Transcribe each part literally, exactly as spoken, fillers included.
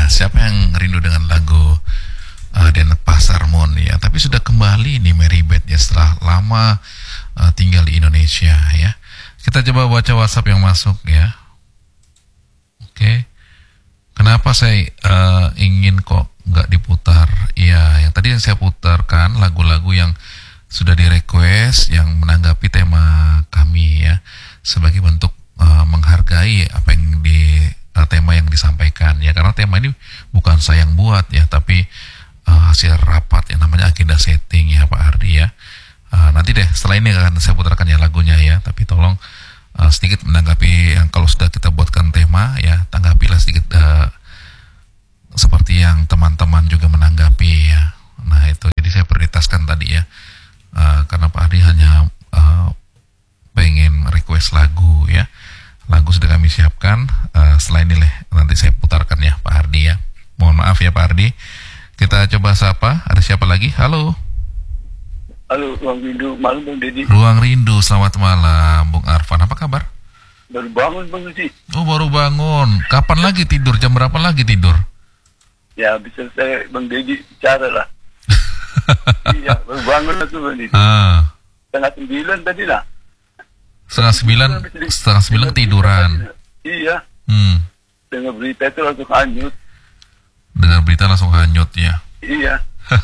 Ya, siapa yang rindu dengan lagu uh, Denpasar Moon ya. Tapi sudah kembali nih Mary Beth ya setelah lama uh, tinggal di Indonesia ya. Kita coba baca WhatsApp yang masuk ya. Oke. Okay. Kenapa saya uh, ingin kok nggak diputar? Iya, yang tadi yang saya putarkan lagu-lagu yang sudah di request yang menanggapi tema kami ya, sebagai bentuk uh, menghargai apa yang di uh, tema yang disampaikan ya, karena tema ini bukan saya yang buat ya, tapi uh, hasil rapat yang namanya agenda setting ya Pak Ardi ya. Uh, nanti deh setelah ini akan saya putarkan ya lagunya ya, tapi tolong uh, sedikit menanggapi yang kalau sudah kita buatkan tema ya, tanggapilah sedikit uh, seperti yang teman-teman juga menanggapi ya. Nah itu jadi saya prioritaskan tadi ya. Uh, karena Pak Ardi hanya uh, pengen request lagu ya, lagu sudah kami siapkan. Uh, setelah ini leh nanti saya putarkan ya Pak Ardi ya. Mohon maaf ya Pak Ardi. Kita coba sapa, ada siapa lagi? Halo. Halo, Ruang Rindu, malam Bang Deddy. Ruang Rindu, selamat malam Bung Arfan. Apa kabar? Baru bangun Bang Deddy. Oh baru bangun. Kapan lagi tidur? Jam berapa lagi tidur? Ya bisa saya Bang Deddy bicara lah. Iya, baru bangun lah tuh Bang Deddy. Ah. Setengah sembilan tadi lah. Setengah sembilan, setengah sembilan ketiduran. Iya. Hmm. Dengar berita itu langsung hanyut. Dengar berita langsung hanyut ya. Iya.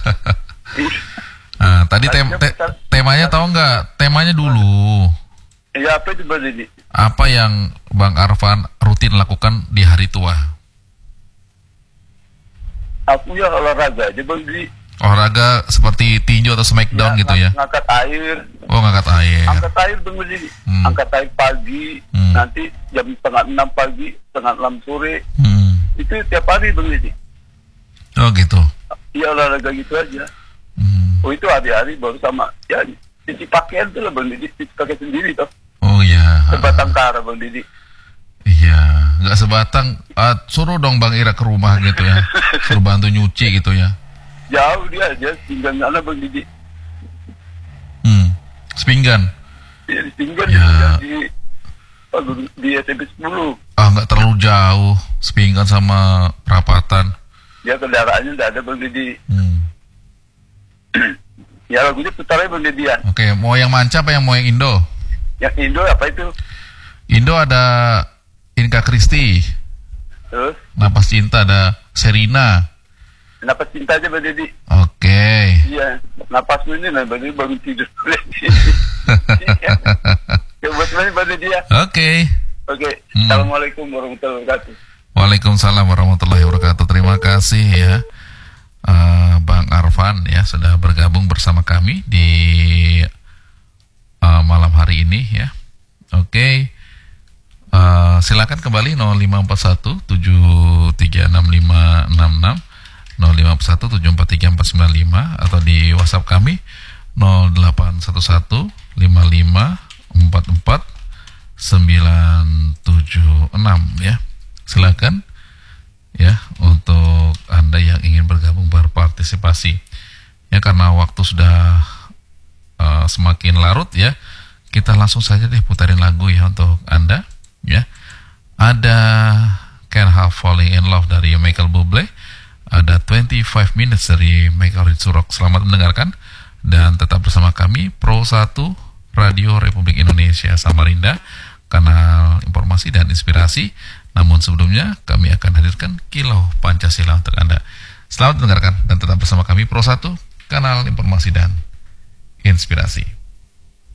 Nah, tadi tem te temanya tahu nggak? Temanya dulu. Iya, apa itu Bang Deddy? Apa yang Bang Arfan rutin lakukan di hari tua? Aku ya olahraga aja Bang Deddy. Olahraga seperti tinju atau smackdown ya, gitu ya? Ngangkat air. Oh, ngangkat air. Angkat air Bang Deddy. Hmm. Angkat air pagi, hmm. nanti jam setengah enam pagi, setengah enam sore. Hmm. Itu tiap hari Bang Deddy. Oh gitu. Iya, olahraga gitu aja. Hmm. Oh itu hari-hari baru sama ya cuci pakaian tuh lah Bang Deddy, cuci pakai sendiri toh. Oh iya. Sebatang kara Bang Deddy. Iya, nggak sebatang. Uh, suruh dong Bang Ira ke rumah gitu ya, suruh bantu nyuci gitu ya. Jauh dia aja, pinggan sana Bang Deddy. Hmm, sepinggan. Iya di pinggan ya. di oh, di S M P sepuluh. Ah nggak terlalu jauh, sepinggan sama perapatan. Ya kendaraannya nggak ada Bang Deddy. Hmm. Ya lagunya putarnya Bang Deddy ya. Oke, mau yang manca apa yang mau yang Indo? Yang Indo apa itu? Indo ada Inka Kristi. Terus? Napas Cinta ada Serina. Napas Cinta aja Bang Deddy. Oke. Iya, napasmu ini lah Bang Deddy baru tidur. Iya. Ya buat mana Bang Deddy ya. Oke. Oke. Hmm. Assalamualaikum warahmatullahi wabarakatuh. Waalaikumsalam warahmatullahi wabarakatuh. Terima kasih ya uh, Bang Arfan ya sudah bergabung bersama kami di uh, malam hari ini ya. Oke. Okay. Uh, silakan kembali nol lima empat satu tujuh tiga enam lima enam enam nol lima empat satu tujuh empat tiga empat sembilan lima atau di WhatsApp kami nol delapan satu satu lima lima empat empat sembilan tujuh enam ya. Silakan ya untuk Anda yang ingin bergabung berpartisipasi ya, karena waktu sudah uh, semakin larut ya, kita langsung saja deh putarin lagu ya untuk Anda ya. Ada Can't Help Falling in Love dari Michael Bublé, ada twenty-five minutes dari Michael Ritsurok. Selamat mendengarkan dan tetap bersama kami Pro satu Radio Republik Indonesia Samarinda, kanal informasi dan inspirasi. Namun sebelumnya kami akan hadirkan Kilau Pancasila untuk Anda. Selamat mendengarkan dan tetap bersama kami Pro satu, kanal informasi dan inspirasi.